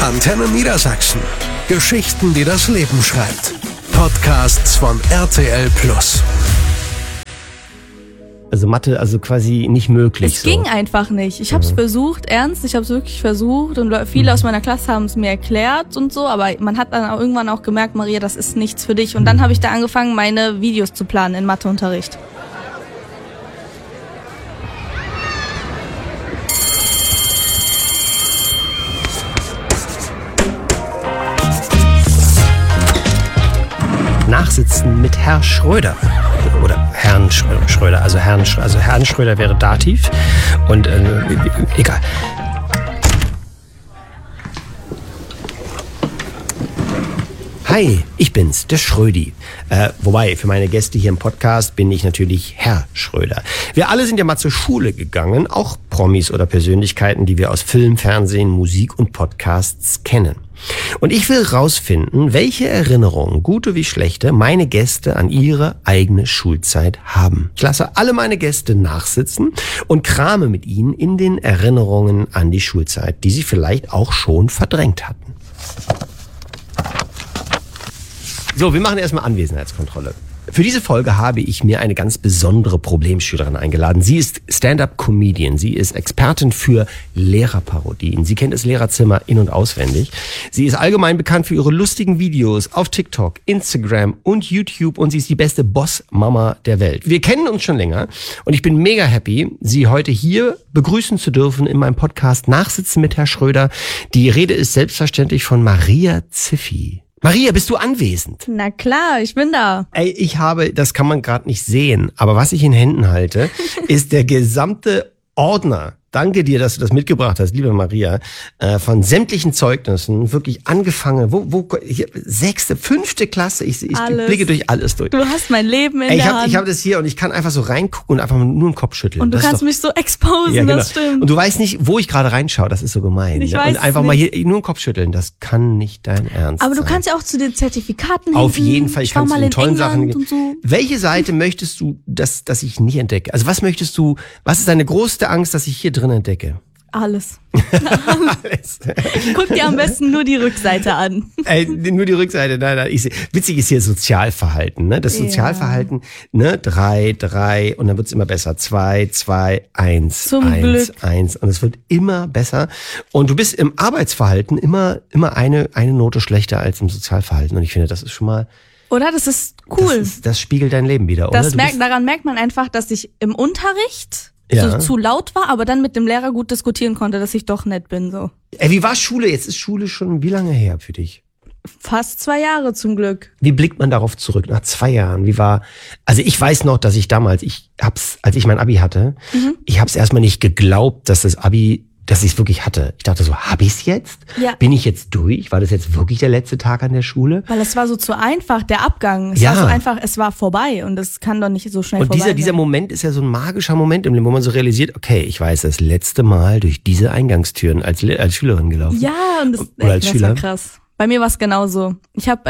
Antenne Niedersachsen. Geschichten, die das Leben schreibt. Podcasts von RTL Plus. Also Mathe, also quasi nicht möglich. Es ging einfach nicht. Ich habe es versucht, ernst, ich habe es wirklich versucht und viele aus meiner Klasse haben es mir erklärt und so, aber man hat dann auch irgendwann auch gemerkt, Maria, das ist nichts für dich. Und dann habe ich da angefangen, meine Videos zu planen in Matheunterricht. Nachsitzen mit Herr Schröder. Oder Herrn Schröder. Also Herrn Schröder wäre Dativ. Und egal. Hi, ich bin's, der Schrödi. Wobei, für meine Gäste hier im Podcast bin ich natürlich Herr Schröder. Wir alle sind ja mal zur Schule gegangen, auch Promis oder Persönlichkeiten, die wir aus Film, Fernsehen, Musik und Podcasts kennen. Und ich will rausfinden, welche Erinnerungen, gute wie schlechte, meine Gäste an ihre eigene Schulzeit haben. Ich lasse alle meine Gäste nachsitzen und krame mit ihnen in den Erinnerungen an die Schulzeit, die sie vielleicht auch schon verdrängt hatten. So, wir machen erstmal Anwesenheitskontrolle. Für diese Folge habe ich mir eine ganz besondere Problemschülerin eingeladen. Sie ist Stand-up-Comedian. Sie ist Expertin für Lehrerparodien. Sie kennt das Lehrerzimmer in- und auswendig. Sie ist allgemein bekannt für ihre lustigen Videos auf TikTok, Instagram und YouTube. Und sie ist die beste Boss-Mama der Welt. Wir kennen uns schon länger und ich bin mega happy, Sie heute hier begrüßen zu dürfen in meinem Podcast Nachsitzen mit Herr Schröder. Die Rede ist selbstverständlich von Maria Ziffi. Maria, bist du anwesend? Na klar, ich bin da. Ey, ich habe, das kann man gerade nicht sehen, aber was ich in Händen halte, ist der gesamte Ordner. Danke dir, dass du das mitgebracht hast, liebe Maria, von sämtlichen Zeugnissen, wirklich angefangen, hier, 6., 5. Klasse, ich blicke durch alles durch. Du hast mein Leben in der Hand. Ich habe das hier und ich kann einfach so reingucken und einfach nur den Kopf schütteln. Und du kannst mich so exposen, ja, genau. Das stimmt. Und du weißt nicht, wo ich gerade reinschaue, das ist so gemein. Ich ne? weiß Und einfach nicht. mal hier nur den Kopf schütteln, das kann nicht dein Ernst Aber sein. du kannst ja auch zu den Zertifikaten Auf hinten. jeden Fall, ich Schau kann zu mal den in tollen England Sachen. und so. Welche Seite möchtest du, dass ich nicht entdecke? Also was ist deine größte Angst, dass ich hier drin entdecke? Alles. Alles. Guck dir am besten nur die Rückseite an. Nur die Rückseite, nein. Witzig ist hier Sozialverhalten, ne? Das Sozialverhalten, ne? 3 und dann wird's immer besser. 2, 1, Zum 1, Glück. 1 und es wird immer besser. Und du bist im Arbeitsverhalten immer eine Note schlechter als im Sozialverhalten. Und ich finde, das ist schon mal. Oder? Das ist cool. Das spiegelt dein Leben wieder, oder? Daran merkt man einfach, dass ich im Unterricht Ja. so zu laut war, aber dann mit dem Lehrer gut diskutieren konnte, dass ich doch nett bin, so. Wie war Schule? Jetzt ist Schule schon wie lange her für dich? Fast 2 Jahre zum Glück. Wie blickt man darauf zurück nach 2 Jahren? Also ich weiß noch, dass ich damals, als ich mein Abi hatte, ich hab's erstmal nicht geglaubt, dass ich es wirklich hatte. Ich dachte so, hab ich's jetzt? Ja. Bin ich jetzt durch? War das jetzt wirklich der letzte Tag an der Schule? Weil es war so zu einfach, der Abgang. Es Ja. war so einfach, es war vorbei und es kann doch nicht so schnell Und vorbei dieser sein. Moment ist ja so ein magischer Moment im Leben, wo man so realisiert, okay, ich weiß das letzte Mal durch diese Eingangstüren als Schülerin gelaufen. Ja, und Oder als das Schüler. war krass. Bei mir war es genauso. Ich habe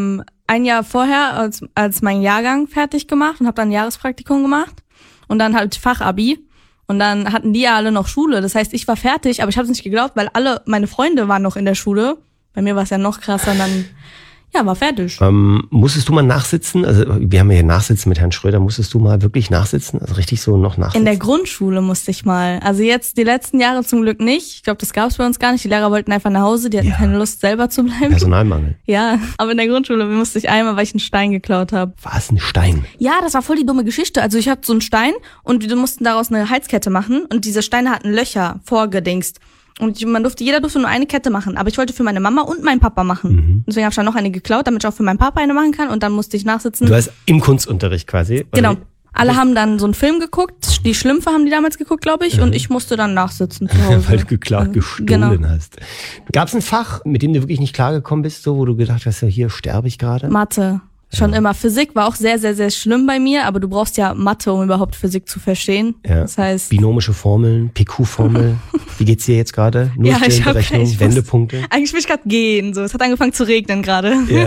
ein Jahr vorher als mein Jahrgang fertig gemacht und habe dann ein Jahrespraktikum gemacht und dann halt Fachabi. Und dann hatten die ja alle noch Schule. Das heißt, ich war fertig, aber ich habe es nicht geglaubt, weil alle meine Freunde waren noch in der Schule. Bei mir war es ja noch krasser. Und dann, war fertig. Musstest du mal nachsitzen? Also wir haben ja hier Nachsitzen mit Herrn Schröder. Musstest du mal wirklich nachsitzen? Also richtig so noch nachsitzen? In der Grundschule musste ich mal. Also jetzt die letzten Jahre zum Glück nicht. Ich glaube, das gab es bei uns gar nicht. Die Lehrer wollten einfach nach Hause. Die hatten keine Lust, selber zu bleiben. Personalmangel. Ja, aber in der Grundschule musste ich einmal, weil ich einen Stein geklaut habe. War es ein Stein? Ja, das war voll die dumme Geschichte. Also ich hatte so einen Stein und wir mussten daraus eine Heizkette machen und diese Steine hatten Löcher vorgedingst. Und jeder durfte nur eine Kette machen. Aber ich wollte für meine Mama und meinen Papa machen. Deswegen habe ich dann noch eine geklaut, damit ich auch für meinen Papa eine machen kann. Und dann musste ich nachsitzen. Du hast im Kunstunterricht quasi? Genau. Oder? Alle haben dann so einen Film geguckt. Die Schlümpfe haben die damals geguckt, glaube ich. Und ich musste dann nachsitzen zu Hause. Weil du gestohlen hast. Gab es ein Fach, mit dem du wirklich nicht klargekommen bist, so, wo du gedacht hast, ja, hier sterbe ich gerade? Mathe. Schon immer. Physik war auch sehr, sehr, sehr schlimm bei mir, aber du brauchst ja Mathe, um überhaupt Physik zu verstehen. Ja. Das heißt, binomische Formeln, PQ-Formel. Wie geht's dir jetzt gerade? Nullstellenberechnung, Wendepunkte. Eigentlich will ich gerade gehen. So, es hat angefangen zu regnen gerade. Ja.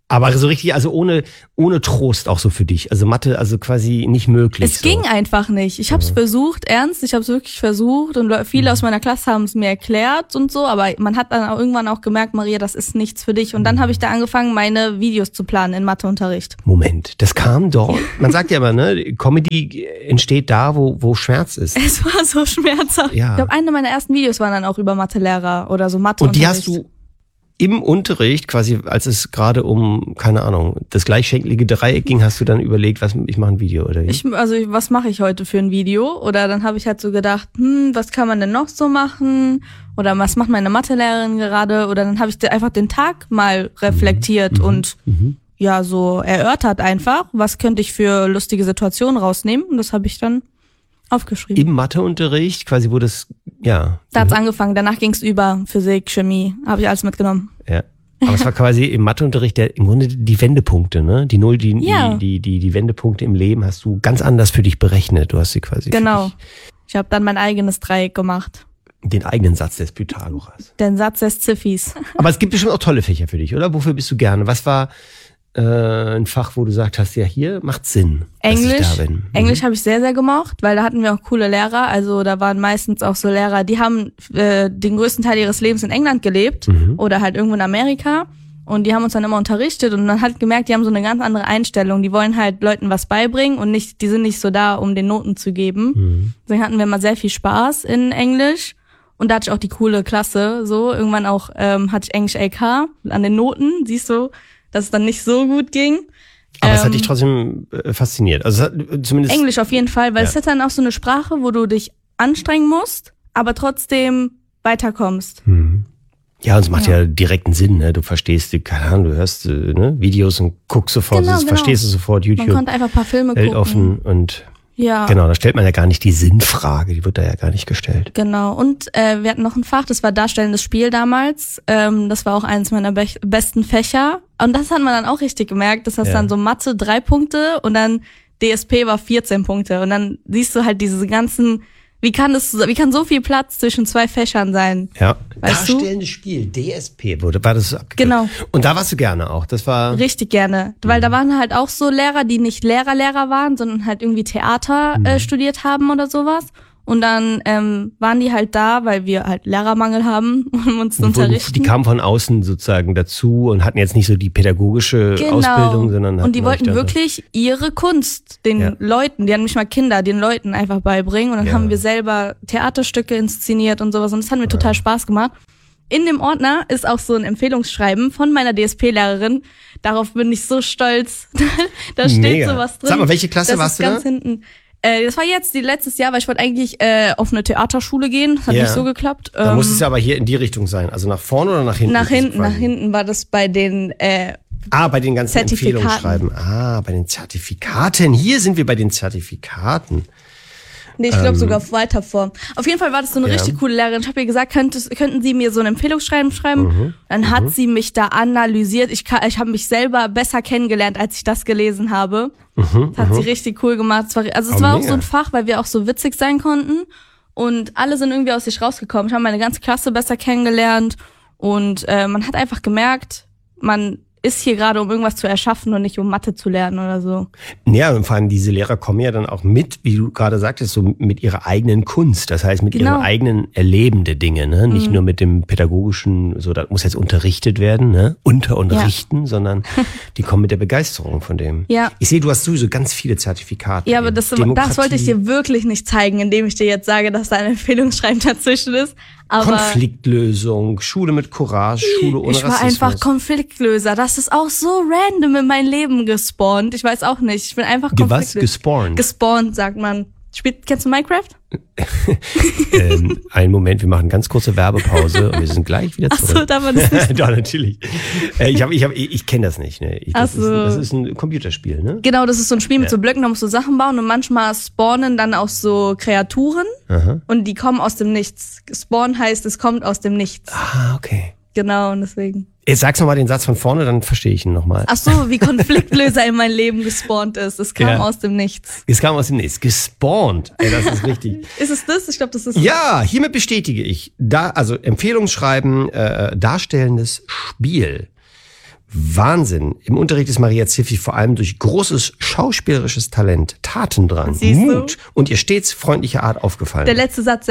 Aber so richtig, also ohne Trost auch so für dich. Also Mathe, also quasi nicht möglich. Es ging einfach nicht. Ich habe es versucht, ernst. Ich habe es wirklich versucht und viele aus meiner Klasse haben es mir erklärt und so. Aber man hat dann auch irgendwann auch gemerkt, Maria, das ist nichts für dich. Und dann habe ich da angefangen, meine Videos zu planen in Matheunterricht. Moment, das kam doch. Man sagt ja immer, ne, Comedy entsteht da, wo Schmerz ist. Es war so schmerzhaft. Ja. Ich glaube, eine meiner ersten Videos waren dann auch über Mathelehrer oder so Und Matheunterricht. die hast du im Unterricht, quasi als es gerade um, keine Ahnung, das gleichschenklige Dreieck ging, hast du dann überlegt, ich mache ein Video, oder wie? Was mache ich heute für ein Video? Oder dann habe ich halt so gedacht, was kann man denn noch so machen? Oder was macht meine Mathelehrerin gerade? Oder dann habe ich einfach den Tag mal reflektiert und ja, so erörtert einfach, was könnte ich für lustige Situationen rausnehmen? Und das habe ich dann aufgeschrieben. Im Matheunterricht, quasi, wo das, ja. Da hat's angefangen, danach ging's über Physik, Chemie, habe ich alles mitgenommen. Ja. Aber es war quasi im Matheunterricht im Grunde die Wendepunkte, ne? Die Wendepunkte im Leben hast du ganz anders für dich berechnet. Du hast sie quasi. Genau. Ich habe dann mein eigenes Dreieck gemacht. Den eigenen Satz des Pythagoras. Den Satz des Ziffis. Aber es gibt bestimmt auch tolle Fächer für dich, oder? Wofür bist du gerne? Was war ein Fach, wo du gesagt hast, ja, hier macht Sinn, Englisch. dass ich da bin? Englisch habe ich sehr, sehr gemocht, weil da hatten wir auch coole Lehrer. Also da waren meistens auch so Lehrer, die haben den größten Teil ihres Lebens in England gelebt oder halt irgendwo in Amerika. Und die haben uns dann immer unterrichtet und man hat gemerkt, die haben so eine ganz andere Einstellung. Die wollen halt Leuten was beibringen und die sind nicht so da, um den Noten zu geben. Deswegen hatten wir immer sehr viel Spaß in Englisch. Und da hatte ich auch die coole Klasse. So irgendwann auch hatte ich Englisch LK an den Noten. Siehst du, dass es dann nicht so gut ging. Aber es hat dich trotzdem fasziniert. Also es hat zumindest Englisch auf jeden Fall, weil es ist dann auch so eine Sprache, wo du dich anstrengen musst, aber trotzdem weiterkommst. Ja, und es macht ja direkten Sinn, ne? Du verstehst, keine Ahnung, du hörst Videos und guckst sofort, verstehst du sofort, YouTube. Man konnte einfach ein paar Filme gucken. Weltoffen und ja. Genau, da stellt man ja gar nicht die Sinnfrage, die wird da ja gar nicht gestellt. Genau, und wir hatten noch ein Fach, das war Darstellendes Spiel damals. Das war auch eines meiner besten Fächer. Und das hat man dann auch richtig gemerkt, dass das dann so Mathe 3 Punkte und dann DSP war 14 Punkte. Und dann siehst du halt diese ganzen, wie kann so viel Platz zwischen 2 Fächern sein? Ja, weißt du? Darstellendes Spiel, DSP, war das so abgekürzt? Genau. Und da warst du gerne auch, das war... Richtig gerne, weil da waren halt auch so Lehrer, die nicht Lehrer waren, sondern halt irgendwie Theater studiert haben oder sowas. Und dann waren die halt da, weil wir halt Lehrermangel haben, um uns zu unterrichten. Die kamen von außen sozusagen dazu und hatten jetzt nicht so die pädagogische Ausbildung, sondern und die wollten wirklich ihre Kunst den Leuten, die hatten nicht mal Kinder, den Leuten einfach beibringen. Und dann haben wir selber Theaterstücke inszeniert und sowas. Und das hat mir total Spaß gemacht. In dem Ordner ist auch so ein Empfehlungsschreiben von meiner DSP-Lehrerin. Darauf bin ich so stolz. Da steht sowas drin. Sag mal, welche Klasse warst du da? Ganz hinten. Das war jetzt letztes Jahr, weil ich wollte eigentlich auf eine Theaterschule gehen. Das hat nicht so geklappt. Dann muss es ja aber hier in die Richtung sein. Also nach vorne oder nach hinten? Nach hinten war das bei den bei den ganzen Empfehlungsschreiben. Bei den Zertifikaten. Hier sind wir bei den Zertifikaten. Nee, ich glaube sogar weiter vor. Auf jeden Fall war das so eine richtig coole Lehrerin. Ich habe ihr gesagt, könnten Sie mir so ein Empfehlungsschreiben schreiben? Dann hat sie mich da analysiert. Ich habe mich selber besser kennengelernt, als ich das gelesen habe. Das hat sie richtig cool gemacht. Es war auch so ein Fach, weil wir auch so witzig sein konnten. Und alle sind irgendwie aus sich rausgekommen. Ich habe meine ganze Klasse besser kennengelernt. Und man hat einfach gemerkt, man ist hier gerade, um irgendwas zu erschaffen und nicht um Mathe zu lernen oder so. Ja, und vor allem diese Lehrer kommen ja dann auch mit, wie du gerade sagtest, so mit ihrer eigenen Kunst. Das heißt, mit ihrem eigenen Erleben der Dinge, ne? Nicht nur mit dem pädagogischen, so, da muss jetzt unterrichtet werden, ne? Richten, sondern die kommen mit der Begeisterung von dem. Ja. Ich sehe, du hast sowieso ganz viele Zertifikate. Ja, aber das wollte ich dir wirklich nicht zeigen, indem ich dir jetzt sage, dass da ein Empfehlungsschreiben dazwischen ist. Aber Konfliktlösung, Schule mit Courage, Schule ohne Rassismus. Ich war einfach Konfliktlöser. Das ist auch so random in mein Leben gespawnt. Ich weiß auch nicht. Ich bin einfach Was? Gespawnt? Gespawnt, sagt man. Kennst du Minecraft? Einen Moment, wir machen ganz kurze Werbepause und wir sind gleich wieder zurück. Ach so, darf man das nicht? Doch, natürlich. Ich kenne das nicht. Ne? Das ist ein Computerspiel, ne? Genau, das ist so ein Spiel mit so Blöcken, da musst du Sachen bauen und manchmal spawnen dann auch so Kreaturen und die kommen aus dem Nichts. Spawn heißt, es kommt aus dem Nichts. Ah, okay. Genau, und deswegen. Jetzt sagst du mal den Satz von vorne, dann verstehe ich ihn nochmal. Ach so, wie Konfliktlöser in mein Leben gespawnt ist. Es kam aus dem Nichts. Es kam aus dem Nichts. Gespawnt. Ey, das ist richtig. Ist es das? Ich glaube, das ist Ja, hiermit bestätige ich. Also Empfehlungsschreiben, darstellendes Spiel Wahnsinn. Im Unterricht ist Maria Ziphy vor allem durch großes schauspielerisches Talent, Tatendrang, Mut und ihr stets freundliche Art aufgefallen. Der letzte Satz.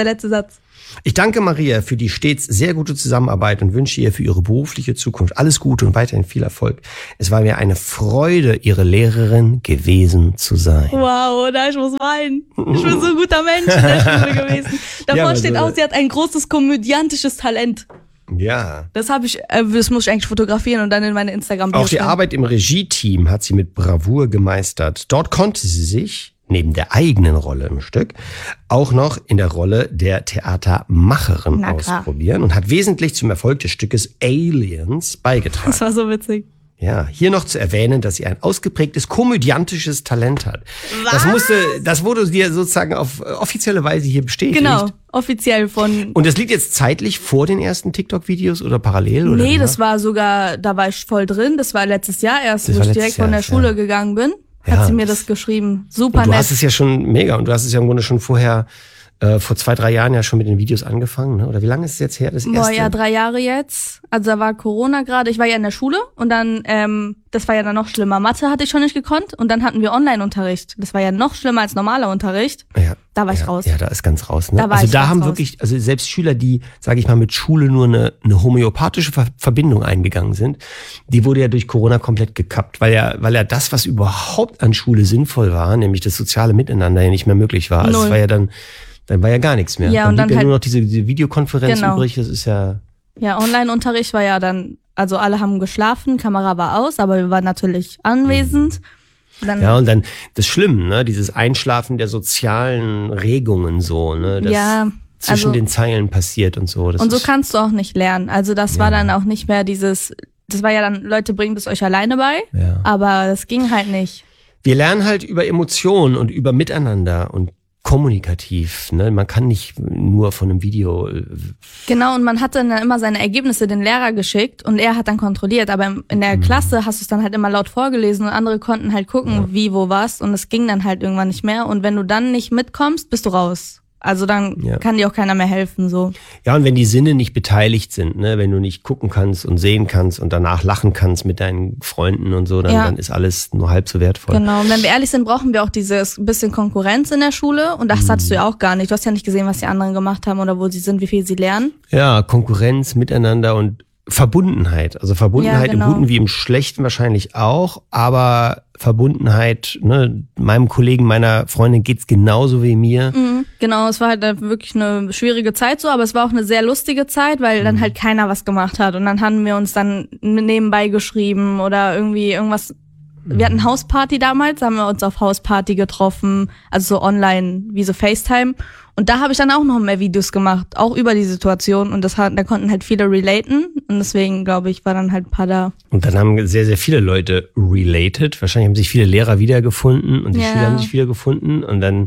Ich danke Maria für die stets sehr gute Zusammenarbeit und wünsche ihr für ihre berufliche Zukunft alles Gute und weiterhin viel Erfolg. Es war mir eine Freude, ihre Lehrerin gewesen zu sein. Wow, ich muss weinen. Ich bin so ein guter Mensch in der Schule gewesen. Davor steht auch, sie hat ein großes komödiantisches Talent. Ja. Das muss ich eigentlich fotografieren und dann in meine Instagram-Bio Auch die Arbeit im Regie-Team hat sie mit Bravour gemeistert. Dort konnte sie sich, neben der eigenen Rolle im Stück, auch noch in der Rolle der Theatermacherin ausprobieren und hat wesentlich zum Erfolg des Stückes Aliens beigetragen. Das war so witzig. Ja, hier noch zu erwähnen, dass sie ein ausgeprägtes komödiantisches Talent hat. Was? Das wurde dir sozusagen auf offizielle Weise hier bestätigt. Genau, offiziell von... Und das liegt jetzt zeitlich vor den ersten TikTok-Videos oder parallel? Oder nee, das war sogar, da war ich voll drin. Das war letztes Jahr erst, Das wo war ich direkt letztes von der Jahr, Schule gegangen bin. Ja, Hat sie mir das geschrieben. Super und du nett. hast es ja schon mega und du hast es ja im Grunde schon vorher, vor 2-3 Jahren ja schon mit den Videos angefangen, ne? Oder wie lange ist es jetzt her, das erste? Boah, ja, 3 Jahre jetzt. Also da war Corona gerade. Ich war ja in der Schule und dann, das war ja dann noch schlimmer. Mathe hatte ich schon nicht gekonnt und dann hatten wir Online-Unterricht. Das war ja noch schlimmer als normaler Unterricht. Ja. Da war ich raus. Ja, da ist ganz raus. Ne? Da war also ich da ganz haben raus. wirklich, also selbst Schüler, die, sage ich mal, mit Schule nur eine homöopathische Verbindung eingegangen sind, die wurde ja durch Corona komplett gekappt, weil ja das, was überhaupt an Schule sinnvoll war, nämlich das soziale Miteinander, ja nicht mehr möglich war. Also es war ja dann war ja gar nichts mehr. Ja, dann und blieb dann ja halt, nur noch diese Videokonferenz übrig, das ist ja... Ja, Online-Unterricht war ja dann, also alle haben geschlafen, Kamera war aus, aber wir waren natürlich anwesend. Ja, und dann das Schlimme, ne, dieses Einschlafen der sozialen Regungen so, ne, das zwischen den Zeilen passiert und so. Und so kannst du auch nicht lernen. Also das war dann auch nicht mehr das war ja dann, Leute, bringt es euch alleine bei, aber das ging halt nicht. Wir lernen halt über Emotionen und über Miteinander und kommunikativ, ne? Man kann nicht nur von einem Video. Genau, und man hat dann immer seine Ergebnisse den Lehrer geschickt und er hat dann kontrolliert, aber in der Klasse hast du es dann halt immer laut vorgelesen und andere konnten halt gucken, wie, wo, was und es ging dann halt irgendwann nicht mehr und wenn du dann nicht mitkommst, bist du raus. Also dann kann dir auch keiner mehr helfen, so. Ja, und wenn die Sinne nicht beteiligt sind, ne, wenn du nicht gucken kannst und sehen kannst und danach lachen kannst mit deinen Freunden und so, dann ist alles nur halb so wertvoll. Genau, und wenn wir ehrlich sind, brauchen wir auch dieses bisschen Konkurrenz in der Schule und das hattest du ja auch gar nicht. Du hast ja nicht gesehen, was die anderen gemacht haben oder wo sie sind, wie viel sie lernen. Ja, Konkurrenz, Miteinander und Verbundenheit. Also Verbundenheit im Guten wie im Schlechten wahrscheinlich auch, aber Verbundenheit, ne, meinem Kollegen, meiner Freundin geht's genauso wie mir. Genau, es war halt wirklich eine schwierige Zeit so, aber es war auch eine sehr lustige Zeit, weil dann halt keiner was gemacht hat und dann haben wir uns dann nebenbei geschrieben oder irgendwie irgendwas. Wir hatten Hausparty damals, haben wir uns auf Hausparty getroffen, also so online, wie so FaceTime. Und da habe ich dann auch noch mehr Videos gemacht, auch über die Situation. Und da konnten halt viele relaten. Und deswegen, glaube ich, war dann halt ein paar da. Und dann haben sehr, sehr viele Leute related. Wahrscheinlich haben sich viele Lehrer wiedergefunden und die Schüler haben sich wiedergefunden. Und dann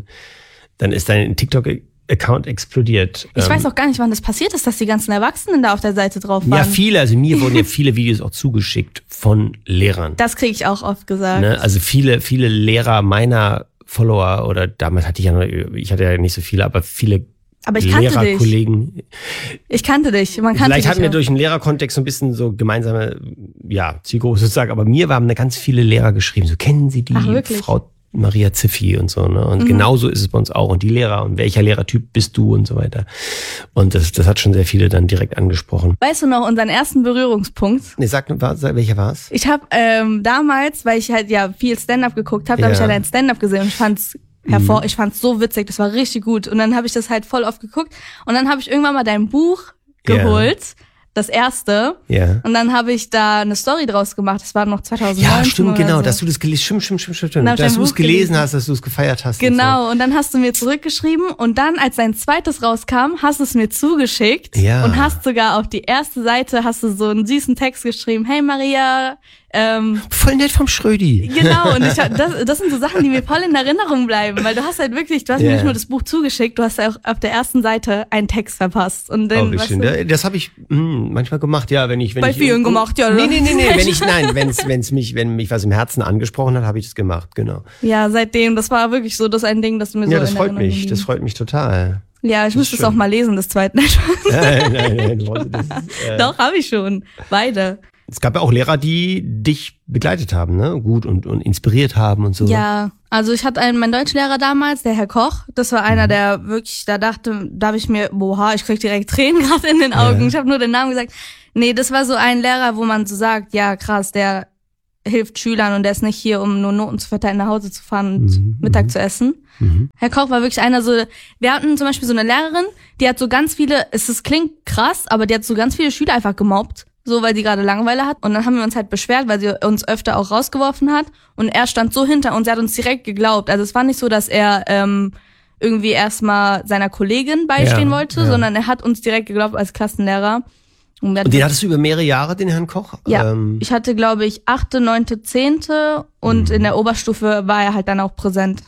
ist dein TikTok-Account explodiert. Ich weiß auch gar nicht, wann das passiert ist, dass die ganzen Erwachsenen da auf der Seite drauf waren. Ja, viele. Also mir wurden ja viele Videos auch zugeschickt von Lehrern. Das kriege ich auch oft gesagt. Ne? Also viele Lehrer meiner Follower oder damals hatte ich hatte ja nicht so viele, aber viele Lehrerkollegen. Ich kannte dich. Man kannte Vielleicht dich hatten wir durch den Lehrerkontext so ein bisschen so gemeinsame, Zielgruppe sozusagen, aber mir haben ganz viele Lehrer geschrieben, so kennen Sie die Frau Maria Ziphy und so, ne? Und genauso ist es bei uns auch. Und die Lehrer und welcher Lehrertyp bist du und so weiter. Und das hat schon sehr viele dann direkt angesprochen. Weißt du noch unseren ersten Berührungspunkt? Nee, welcher war's? Ich habe damals, weil ich halt viel Stand-up geguckt habe, habe ich halt ein Stand-up gesehen und ich fand's so witzig, das war richtig gut. Und dann habe ich das halt voll oft geguckt und dann habe ich irgendwann mal dein Buch geholt. Das erste. Ja. Und dann habe ich da eine Story draus gemacht. Das war noch 2019. Ja, stimmt, genau. So. Dass du das gelesen stimmt. Dann Dass du es gelesen hast, dass du es gefeiert hast. Genau. Und dann hast du mir zurückgeschrieben. Und dann, als dein zweites rauskam, hast du es mir zugeschickt. Ja. Und hast sogar auf die erste Seite hast du so einen süßen Text geschrieben. Hey Maria. Voll nett vom Schrödi. Genau, und das sind so Sachen, die mir voll in Erinnerung bleiben, weil du hast halt wirklich, du hast mir nicht nur das Buch zugeschickt, du hast auch auf der ersten Seite einen Text verpasst. Und dann, das habe ich manchmal gemacht, ja, wenn ich vielen gemacht, ja. Nee, wenn mich was im Herzen angesprochen hat, habe ich das gemacht, genau. Ja, seitdem, das war wirklich so, das ein Ding, das mir so das freut mich, das freut mich total. Ja, ich müsste es auch mal lesen, das zweite. Nein. Doch, habe ich schon. Beide. Es gab ja auch Lehrer, die dich begleitet haben, ne? Gut und inspiriert haben und so. Ja, also ich hatte meinen Deutschlehrer damals, der Herr Koch. Das war einer, der wirklich, da habe ich mir, ich krieg direkt Tränen gerade in den Augen. Ja. Ich habe nur den Namen gesagt. Nee, das war so ein Lehrer, wo man so sagt, ja krass, der hilft Schülern und der ist nicht hier, um nur Noten zu verteilen, nach Hause zu fahren und Mittag zu essen. Herr Koch war wirklich einer so, wir hatten zum Beispiel so eine Lehrerin, die hat so ganz viele, es klingt krass, aber die hat so ganz viele Schüler einfach gemobbt. So, weil die gerade Langeweile hat. Und dann haben wir uns halt beschwert, weil sie uns öfter auch rausgeworfen hat. Und er stand so hinter uns, er hat uns direkt geglaubt. Also es war nicht so, dass er irgendwie erstmal seiner Kollegin beistehen wollte, sondern er hat uns direkt geglaubt als Klassenlehrer. Und den hattest du über mehrere Jahre, den Herrn Koch? Ja, ich hatte, glaube ich, 8., 9., 10. und in der Oberstufe war er halt dann auch präsent.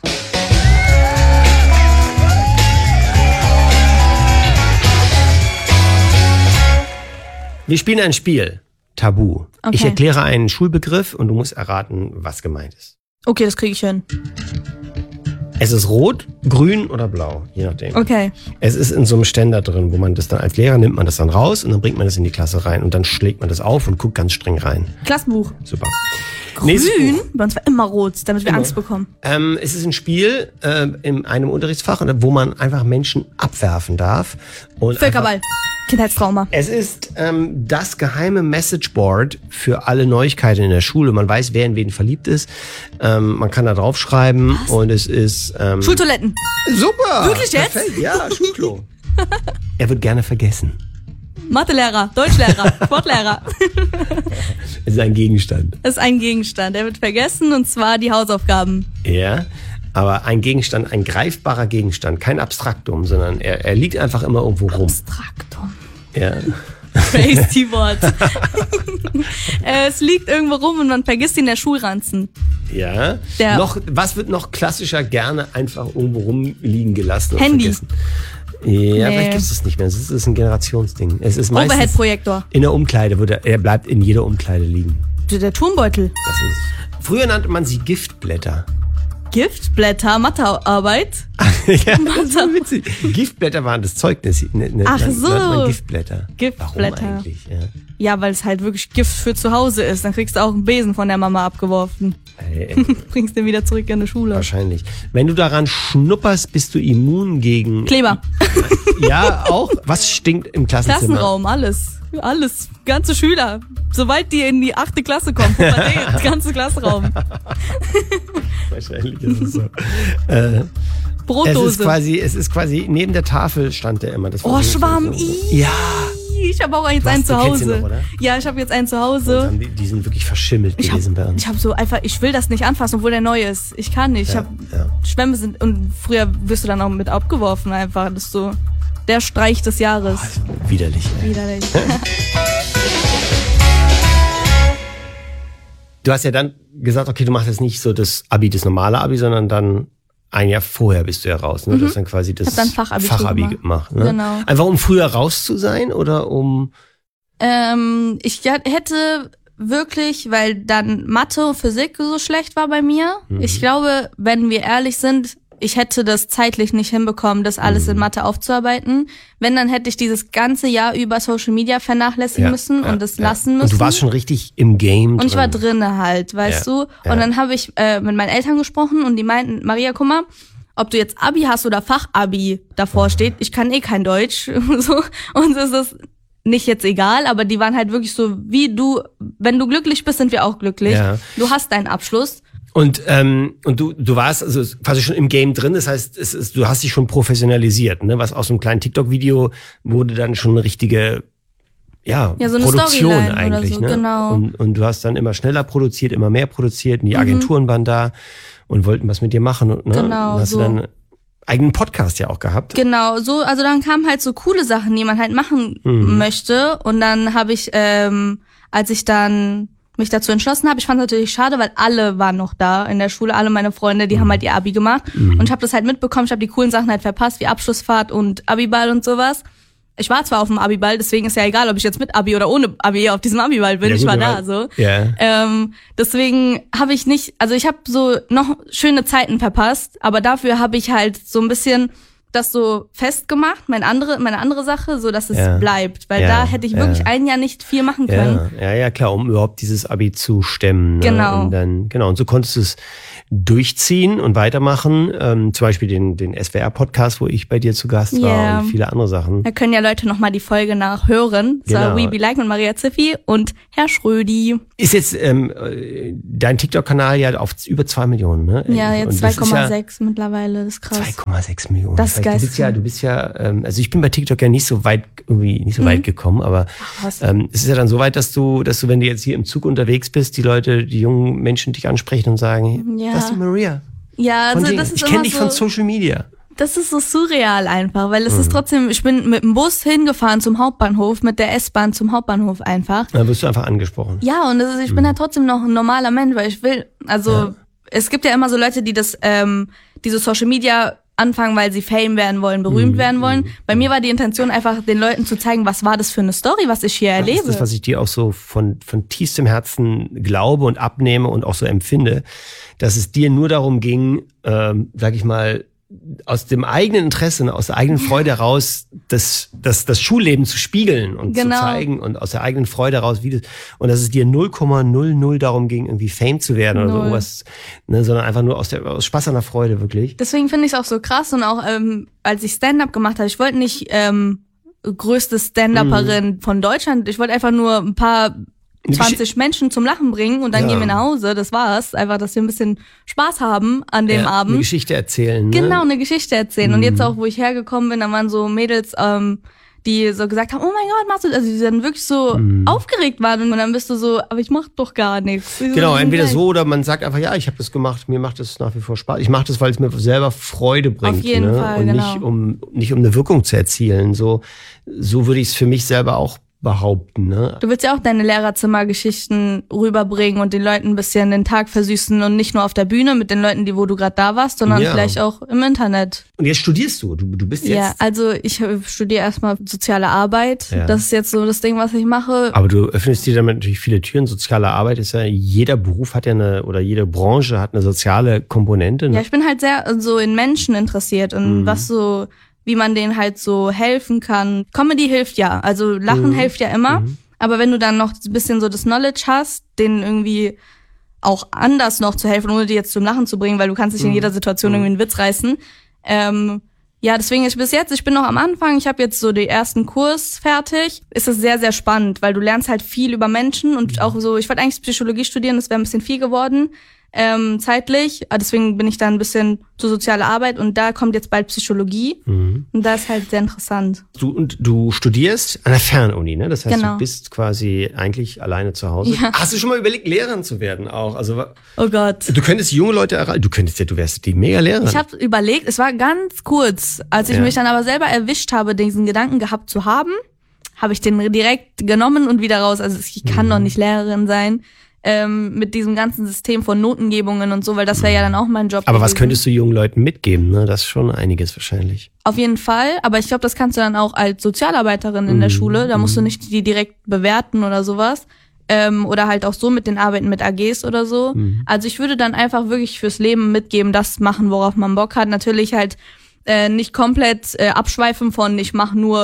Wir spielen ein Spiel. Tabu. Okay. Ich erkläre einen Schulbegriff und du musst erraten, was gemeint ist. Okay, das kriege ich hin. Es ist rot, grün oder blau, je nachdem. Okay. Es ist in so einem Ständer drin, wo man das dann als Lehrer nimmt man das dann raus und dann bringt man das in die Klasse rein und dann schlägt man das auf und guckt ganz streng rein. Klassenbuch. Super. Grün? Bei uns war immer rot, damit wir Immer. Angst bekommen. Es ist ein Spiel in einem Unterrichtsfach, wo man einfach Menschen abwerfen darf. Und Völkerball. Kindheitstrauma. Es ist das geheime Messageboard für alle Neuigkeiten in der Schule. Man weiß, wer in wen verliebt ist. Man kann da draufschreiben und es ist... Schultoiletten. Super! Wirklich jetzt? Perfekt. Ja, Schulklo. Er wird gerne vergessen. Mathelehrer, Deutschlehrer, Sportlehrer. Es ist ein Gegenstand. Das ist ein Gegenstand. Der wird vergessen und zwar die Hausaufgaben. Ja, aber ein Gegenstand, ein greifbarer Gegenstand, kein Abstraktum, sondern er liegt einfach immer irgendwo rum. Abstraktum. Ja. Crazy Wort. Es liegt irgendwo rum und man vergisst ihn in der Schulranzen. Ja. Was wird noch klassischer gerne einfach irgendwo rumliegen gelassen und Handy. vergessen? Ja, vielleicht gibt es das nicht mehr. Es ist ein Generationsding. Es ist meistens Overhead-Projektor. in der Umkleide, er bleibt in jeder Umkleide liegen. Der Turmbeutel. Das ist. Früher nannte man sie Giftblätter. Giftblätter, Mathearbeit. Ja, das war witzig. Giftblätter waren das Zeugnis. Ach so. Nannte man Giftblätter. Giftblätter. Warum eigentlich? Ja. Ja, weil es halt wirklich Gift für zu Hause ist. Dann kriegst du auch einen Besen von der Mama abgeworfen. Bringst den wieder zurück in die Schule. Wahrscheinlich. Wenn du daran schnupperst, bist du immun gegen... Kleber. Ja, auch. Was stinkt im Klassenzimmer? Klassenraum, alles. Ganze Schüler. Sobald die in die 8. Klasse kommen, der ganze Klassenraum. Wahrscheinlich ist es so. Brotdose. Es ist quasi, neben der Tafel stand der immer. Das war so Schwamm. so. Ja. Ich habe auch jetzt einen zu Du kennst ihn Hause. noch, oder? Ja, ich habe jetzt einen zu Hause. Die sind wirklich verschimmelt gewesen bei uns. Ich habe so einfach, ich will das nicht anfassen, obwohl der neu ist. Ich kann nicht. Schwämme sind, und früher wirst du dann auch mit abgeworfen einfach. Das ist so der Streich des Jahres. Widerlich. Widerlich. Du hast ja dann gesagt, okay, du machst jetzt nicht so das normale Abi, sondern dann ein Jahr vorher bist du ja raus. Ne? Du hast dann quasi das Hab dann Fachabi gemacht. Ne? Genau. Einfach um früher raus zu sein oder um... Ich hätte wirklich, weil dann Mathe und Physik so schlecht war bei mir. Ich glaube, wenn wir ehrlich sind, ich hätte das zeitlich nicht hinbekommen, das alles in Mathe aufzuarbeiten. Wenn, dann hätte ich dieses ganze Jahr über Social Media vernachlässigen müssen und das lassen müssen. Und du warst schon richtig im Game Und ich war drinne halt, weißt du. Ja. Und dann habe ich mit meinen Eltern gesprochen und die meinten, Maria, guck mal, ob du jetzt Abi hast oder Fachabi davor steht, ich kann eh kein Deutsch. So. Und es ist nicht jetzt egal, aber die waren halt wirklich so, wie du, wenn du glücklich bist, sind wir auch glücklich. Ja. Du hast deinen Abschluss. Und du warst also quasi schon im Game drin, das heißt, du hast dich schon professionalisiert, ne? Was aus einem kleinen TikTok-Video wurde dann schon eine richtige so eine Produktion eigentlich, so, ne? Genau. Und du hast dann immer schneller produziert, immer mehr produziert, und die Agenturen waren da und wollten was mit dir machen, ne? Genau, und hast du dann eigenen Podcast ja auch gehabt. Genau, so, also dann kamen halt so coole Sachen, die man halt machen möchte. Und dann habe ich, als ich dann mich dazu entschlossen habe, ich fand es natürlich schade, weil alle waren noch da in der Schule, alle meine Freunde, die haben halt ihr Abi gemacht. Und ich habe das halt mitbekommen, ich habe die coolen Sachen halt verpasst, wie Abschlussfahrt und Abiball und sowas. Ich war zwar auf dem Abiball, deswegen ist ja egal, ob ich jetzt mit Abi oder ohne Abi auf diesem Abiball bin, ich war da so. Ja. Deswegen habe ich nicht, also ich habe so noch schöne Zeiten verpasst, aber dafür habe ich halt so ein bisschen das so festgemacht, meine andere Sache, so dass es bleibt. Weil da hätte ich wirklich ein Jahr nicht viel machen können. Ja, klar, um überhaupt dieses Abi zu stemmen. Ne? Genau. Und dann, und so konntest du es durchziehen und weitermachen. Zum Beispiel den SWR-Podcast, wo ich bei dir zu Gast war und viele andere Sachen. Da können ja Leute nochmal die Folge nachhören. Das war We Be Like mit Maria Ziffi und Herr Schrödi. Ist jetzt dein TikTok-Kanal ja auf über 2 Millionen, ne? Ja, jetzt 2,6 mittlerweile, das ist krass. 2,6 Millionen. Das ist geil. Du bist ja, also ich bin bei TikTok ja nicht so weit gekommen, aber es ist ja dann so weit, dass du, wenn du jetzt hier im Zug unterwegs bist, die jungen Menschen dich ansprechen und sagen, das ist die Maria. Ja, also das ist ich kenne dich von Social Media. Das ist so surreal einfach, weil es ist trotzdem, ich bin mit dem Bus hingefahren zum Hauptbahnhof, mit der S-Bahn zum Hauptbahnhof einfach. Da wirst du einfach angesprochen. Ja, und ich bin ja trotzdem noch ein normaler Mensch, weil ich will, es gibt ja immer so Leute, die diese Social Media anfangen, weil sie Fame werden wollen, berühmt werden wollen. Bei mir war die Intention einfach, den Leuten zu zeigen, was war das für eine Story, was ich hier erlebe. Das ist das, was ich dir auch so von tiefstem Herzen glaube und abnehme und auch so empfinde, dass es dir nur darum ging, sag ich mal, aus dem eigenen Interesse und aus der eigenen Freude heraus das Schulleben zu spiegeln und zu zeigen und aus der eigenen Freude heraus, und dass es dir 0,00 darum ging, irgendwie Fame zu werden oder so irgendwas, ne, sondern einfach nur aus Spaß an der Freude, wirklich. Deswegen finde ich es auch so krass und auch als ich Stand-up gemacht habe, ich wollte nicht größte Stand-Upperin von Deutschland, ich wollte einfach nur ein paar 20 Menschen zum Lachen bringen und dann gehen wir nach Hause, das war's. Einfach, dass wir ein bisschen Spaß haben an dem Abend. Eine Geschichte erzählen. Ne? Genau, eine Geschichte erzählen. Und jetzt auch, wo ich hergekommen bin, da waren so Mädels, die so gesagt haben, oh mein Gott, machst du, also die dann wirklich so aufgeregt waren und dann bist du so, aber ich mach doch gar nichts. Genau, entweder so oder man sagt einfach, ja, ich habe das gemacht, mir macht das nach wie vor Spaß. Ich mache das, weil es mir selber Freude bringt. Auf jeden Fall, und genau. nicht um eine Wirkung zu erzielen. So würde ich es für mich selber auch behaupten, ne? Du willst ja auch deine Lehrerzimmergeschichten rüberbringen und den Leuten ein bisschen den Tag versüßen und nicht nur auf der Bühne mit den Leuten, wo du gerade da warst, sondern vielleicht auch im Internet. Und jetzt studierst du. Du bist jetzt... Ja, also ich studiere erstmal soziale Arbeit. Ja. Das ist jetzt so das Ding, was ich mache. Aber du öffnest dir damit natürlich viele Türen. Soziale Arbeit ist ja, jeder Beruf hat ja oder jede Branche hat eine soziale Komponente. Ne? Ja, ich bin halt sehr so in Menschen interessiert und wie man denen halt so helfen kann. Comedy hilft ja, also Lachen hilft ja immer, aber wenn du dann noch ein bisschen so das Knowledge hast, denen irgendwie auch anders noch zu helfen, ohne die jetzt zum Lachen zu bringen, weil du kannst nicht in jeder Situation irgendwie einen Witz reißen. Deswegen ich bin noch am Anfang, ich habe jetzt so den ersten Kurs fertig. Ist es sehr, sehr spannend, weil du lernst halt viel über Menschen und auch so, ich wollte eigentlich Psychologie studieren, das wäre ein bisschen viel geworden. Zeitlich, deswegen bin ich da ein bisschen zur soziale Arbeit und da kommt jetzt bald Psychologie und da ist halt sehr interessant. Du studierst an der Fernuni, ne? Das heißt, du bist quasi eigentlich alleine zu Hause. Ja. Hast du schon mal überlegt, Lehrerin zu werden auch? Also, oh Gott. Du könntest junge Leute erreichen, du wärst die Mega-Lehrerin. Ich habe überlegt, es war ganz kurz, als ich mich dann aber selber erwischt habe, diesen Gedanken gehabt zu haben, habe ich den direkt genommen und wieder raus. Also ich kann doch nicht Lehrerin sein. Mit diesem ganzen System von Notengebungen und so, weil das wäre ja dann auch mein Job. Aber gewesen. Was könntest du jungen Leuten mitgeben, ne? Das ist schon einiges wahrscheinlich. Auf jeden Fall, aber ich glaube, das kannst du dann auch als Sozialarbeiterin in der Schule, da musst du nicht die direkt bewerten oder sowas. Oder halt auch so mit den Arbeiten mit AGs oder so. Also ich würde dann einfach wirklich fürs Leben mitgeben, das machen, worauf man Bock hat. Natürlich halt nicht komplett abschweifen von ich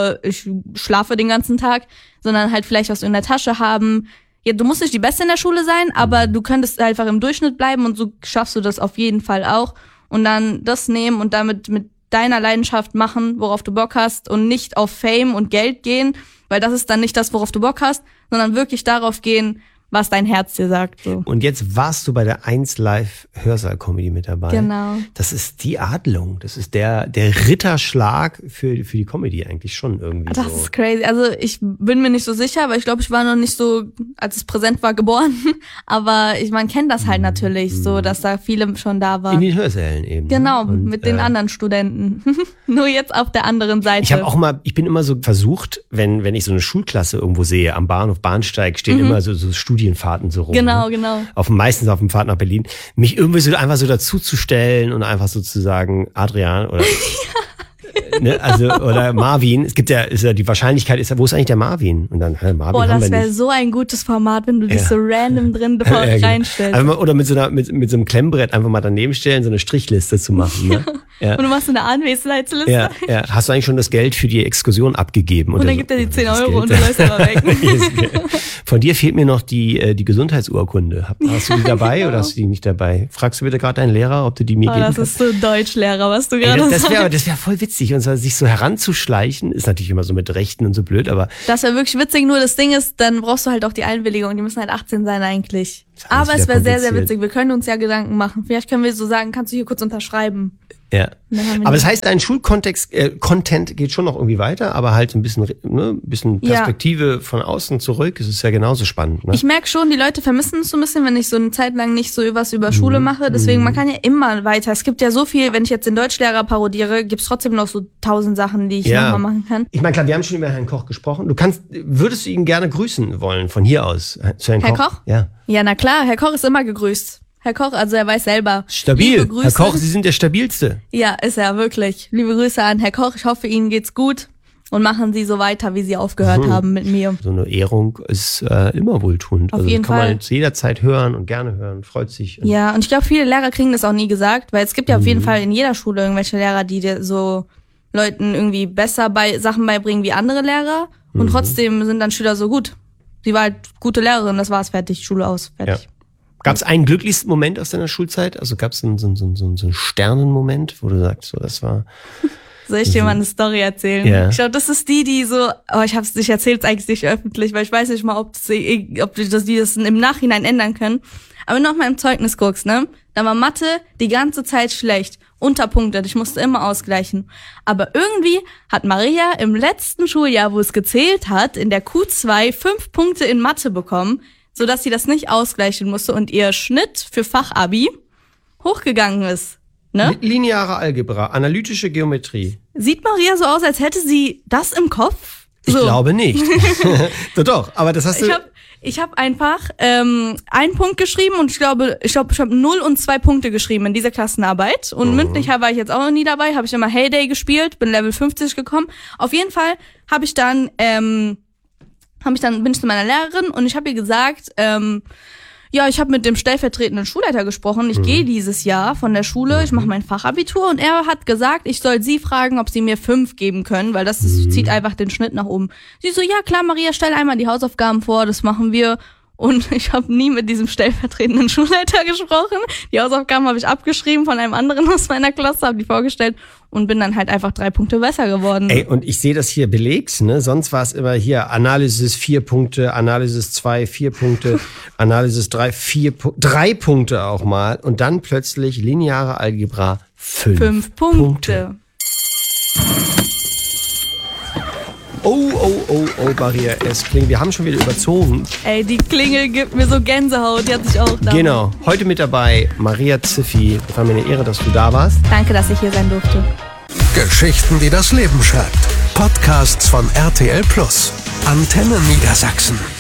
schlafe den ganzen Tag, sondern halt vielleicht was in der Tasche haben. Ja, du musst nicht die Beste in der Schule sein, aber du könntest einfach im Durchschnitt bleiben und so schaffst du das auf jeden Fall auch. Und dann das nehmen und damit mit deiner Leidenschaft machen, worauf du Bock hast und nicht auf Fame und Geld gehen, weil das ist dann nicht das, worauf du Bock hast, sondern wirklich darauf gehen, was dein Herz dir sagt. So. Und jetzt warst du bei der 1Live Hörsaal-Comedy mit dabei. Genau. Das ist die Adlung. Das ist der Ritterschlag für die Comedy eigentlich schon irgendwie. Das ist crazy. Also ich bin mir nicht so sicher, weil ich glaube, ich war noch nicht so, als es präsent war, geboren. Aber man kennt das halt natürlich so, dass da viele schon da waren. In den Hörsälen eben. Genau, und, mit den anderen Studenten. Nur jetzt auf der anderen Seite. Ich bin immer so versucht, wenn ich so eine Schulklasse irgendwo sehe, am Bahnhof, Bahnsteig, stehen immer so Studienfahrten so rum. Genau, ne? genau. Meistens auf dem Fahrt nach Berlin. Mich irgendwie so einfach so dazuzustellen und einfach so zu sagen, Adrian oder Ne, also, oder Marvin. Es gibt ja, die Wahrscheinlichkeit ist ja, wo ist eigentlich der Marvin? Und dann, Marvin Boah, haben das wir wäre nicht. so ein gutes Format, wenn du dich so random drin Genau. reinstellst. Also, oder mit so einem Klemmbrett einfach mal daneben stellen, so eine Strichliste zu machen. Ne? Ja. Und du machst so eine Anwesenheitsliste. Ja. Hast du eigentlich schon das Geld für die Exkursion abgegeben? Und dann gibt er die 10 Euro und du läufst aber weg. Von dir fehlt mir noch die Gesundheitsurkunde. Hast du die dabei oder hast du die nicht dabei? Fragst du bitte gerade deinen Lehrer, ob du die mir geben kannst? Das ist so Deutschlehrer, was du gerade sagst. Das wäre voll witzig. Und so, sich so heranzuschleichen, ist natürlich immer so mit Rechten und so blöd, aber... Das wäre wirklich witzig, nur das Ding ist, dann brauchst du halt auch die Einwilligung. Die müssen halt 18 sein eigentlich. Aber es wäre sehr, sehr witzig. Wir können uns ja Gedanken machen. Vielleicht können wir so sagen, kannst du hier kurz unterschreiben? Ja. Aber das heißt, dein Schulkontext, Content geht schon noch irgendwie weiter, aber halt ein bisschen Perspektive von außen zurück. Es ist ja genauso spannend. Ne? Ich merke schon, die Leute vermissen es so ein bisschen, wenn ich so eine Zeit lang nicht so was über Schule mache. Deswegen, man kann ja immer weiter. Es gibt ja so viel, wenn ich jetzt den Deutschlehrer parodiere, gibt's trotzdem noch so 1000 Sachen, die ich nochmal machen kann. Ich meine, klar, wir haben schon über Herrn Koch gesprochen. Würdest du ihn gerne grüßen wollen von hier aus? Zu Herrn Koch? Ja. Ja, na klar, Herr Koch ist immer gegrüßt. Herr Koch, also er weiß selber. Stabil. Liebe Grüße. Herr Koch, Sie sind der Stabilste. Ja, ist er wirklich. Liebe Grüße an Herr Koch. Ich hoffe, Ihnen geht's gut. Und machen Sie so weiter, wie Sie aufgehört haben mit mir. So eine Ehrung ist immer wohltuend. Auf jeden Fall. Kann man jederzeit hören und gerne hören. Freut sich. Ja, und ich glaube, viele Lehrer kriegen das auch nie gesagt, weil es gibt ja auf jeden Fall in jeder Schule irgendwelche Lehrer, die dir so Leuten irgendwie besser Sachen beibringen wie andere Lehrer. Und trotzdem sind dann Schüler so gut. Sie war halt gute Lehrerin, das war's, fertig, Schule aus, fertig. Ja. Gab es einen glücklichsten Moment aus deiner Schulzeit? Also gab es so einen Sternenmoment, wo du sagst, so das war... Soll ich dir mal eine Story erzählen? Ja. Ich glaube, das ist die so, ich erzähle es eigentlich nicht öffentlich, weil ich weiß nicht mal, ob die das im Nachhinein ändern können. Aber wenn du auf meinem Zeugnis guckst, ne, da war Mathe die ganze Zeit schlecht, unterpunktet, ich musste immer ausgleichen. Aber irgendwie hat Maria im letzten Schuljahr, wo es gezählt hat, in der Q2 5 Punkte in Mathe bekommen, sodass sie das nicht ausgleichen musste und ihr Schnitt für Fachabi hochgegangen ist. Ne? Lineare Algebra, analytische Geometrie. Sieht Maria so aus, als hätte sie das im Kopf? So. Ich glaube nicht. Doch, aber das hast du... Ich hab einfach einen Punkt geschrieben und ich habe 0 und 2 Punkte geschrieben in dieser Klassenarbeit. Und mündlich war ich jetzt auch noch nie dabei, habe ich immer Heyday gespielt, bin Level 50 gekommen. Auf jeden Fall bin ich zu meiner Lehrerin und ich habe ihr gesagt, ja, ich habe mit dem stellvertretenden Schulleiter gesprochen. Ich gehe dieses Jahr von der Schule, ich mache mein Fachabitur und er hat gesagt, ich soll sie fragen, ob sie mir 5 geben können, weil das zieht einfach den Schnitt nach oben. Sie so, ja klar, Maria, stell einmal die Hausaufgaben vor, das machen wir. Und ich habe nie mit diesem stellvertretenden Schulleiter gesprochen. Die Hausaufgaben habe ich abgeschrieben von einem anderen aus meiner Klasse, habe die vorgestellt und bin dann halt einfach 3 Punkte besser geworden. Ey, und ich sehe das hier belegt, ne? Sonst war es immer hier Analysis 4 Punkte, Analysis 2 4 Punkte, Analysis 3 3 Punkte auch mal und dann plötzlich lineare Algebra 5 Punkte. Oh, Maria, es klingt, wir haben schon wieder überzogen. Ey, die Klingel gibt mir so Gänsehaut, die hat sich auch da. Genau, heute mit dabei Maria Ziffi. Es war mir eine Ehre, dass du da warst. Danke, dass ich hier sein durfte. Geschichten, die das Leben schreibt. Podcasts von RTL Plus. Antenne Niedersachsen.